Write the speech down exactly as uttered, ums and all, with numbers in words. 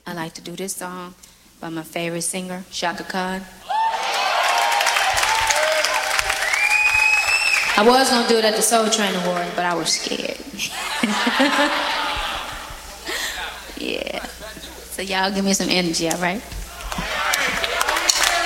I like to do this song by my favorite singer, Shaka Khan. I was gonna do it at the Soul Train Award, but I was scared. Yeah. So y'all give me some energy, all right?